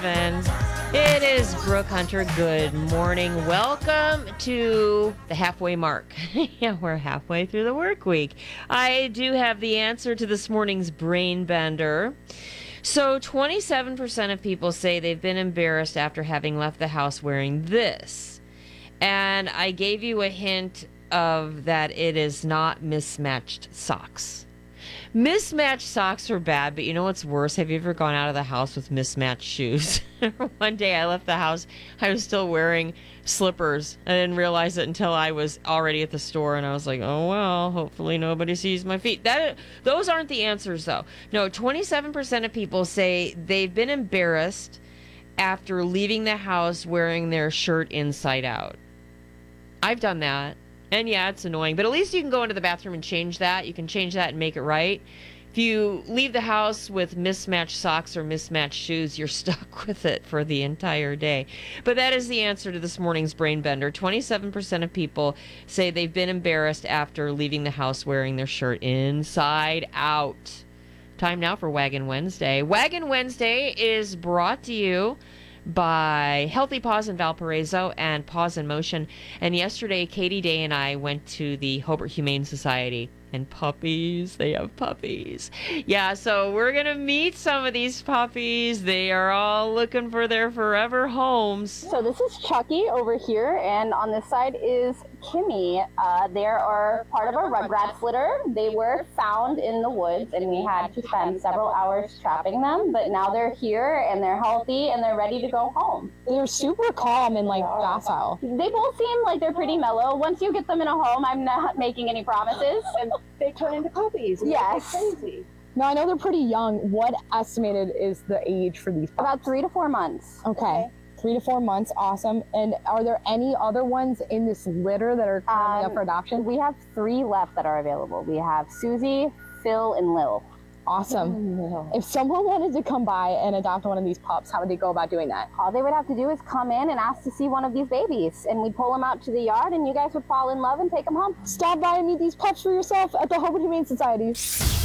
7. It is Brooke Hunter. Good morning. Welcome to the halfway mark. Yeah, we're halfway through the work week. I do have the answer to this morning's brain bender. So 27% of people say they've been embarrassed after having left the house wearing this. And I gave you a hint of that it is not mismatched socks. Mismatched socks are bad, but you know what's worse? Have you ever gone out of the house with mismatched shoes? One day I left the house, I was still wearing slippers. I didn't realize it until I was already at the store, and I was like, oh, well, hopefully nobody sees my feet. Those aren't the answers, though. No, 27% of people say they've been embarrassed after leaving the house wearing their shirt inside out. I've done that. And yeah, it's annoying, but at least you can go into the bathroom and change that. You can change that and make it right. If you leave the house with mismatched socks or mismatched shoes, you're stuck with it for the entire day. But that is the answer to this morning's brain bender. 27% of people say they've been embarrassed after leaving the house wearing their shirt inside out. Time now for Wagon Wednesday. Wagon Wednesday is brought to you by Healthy Paws in Valparaiso and Paws in Motion. And yesterday, Katie Day and I went to the Hobart Humane Society. And puppies, they have puppies. Yeah, so we're going to meet some of these puppies. They are all looking for their forever homes. So this is Chucky over here, and on this side is Kimmy. They are part of our Rugrats litter. They were found in the woods, and we had to spend several hours trapping them, but now they're here, and they're healthy, and they're ready to go home. They're super calm and, docile. They both seem like they're pretty mellow. Once you get them in a home, I'm not making any promises. And they turn into puppies. And yes. They're crazy. Now, I know they're pretty young. What estimated is the age for these pups? About 3 to 4 months. Okay. 3 to 4 months, awesome. And are there any other ones in this litter that are currently up for adoption? We have 3 left that are available. We have Susie, Phil, and Lil. Awesome. If someone wanted to come by and adopt one of these pups, how would they go about doing that? All they would have to do is come in and ask to see one of these babies, and we'd pull them out to the yard, and you guys would fall in love and take them home. Stop by and meet these pups for yourself at the Hobart Humane Society.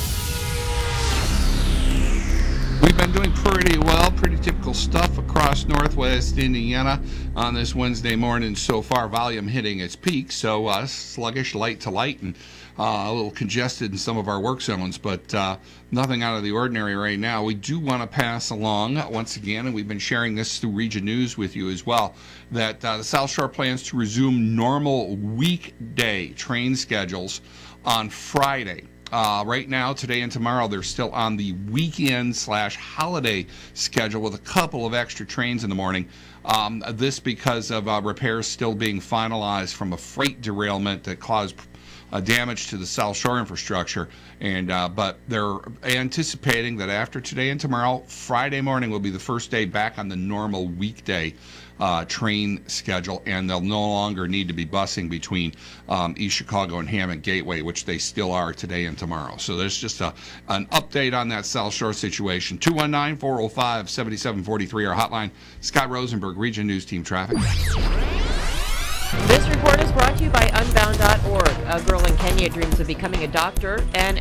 We've been doing pretty well, pretty typical stuff across Northwest Indiana on this Wednesday morning so far. Volume hitting its peak, so sluggish, light to light, and a little congested in some of our work zones, but nothing out of the ordinary right now. We do want to pass along once again, and we've been sharing this through Region News with you as well, that the South Shore plans to resume normal weekday train schedules on Friday. Right now, today and tomorrow, they're still on the weekend/holiday schedule with a couple of extra trains in the morning. This because of repairs still being finalized from a freight derailment that caused damage to the South Shore infrastructure, and but they're anticipating that after today and tomorrow, Friday morning will be the first day back on the normal weekday train schedule, and they'll no longer need to be busing between East Chicago and Hammond Gateway, which they still are today and tomorrow. So there's just an update on that South Shore situation. 219-405-7743, our hotline. Scott Rosenberg, Region News Team Traffic. This report is brought to you by Unbound.org. A girl in Kenya dreams of becoming a doctor, and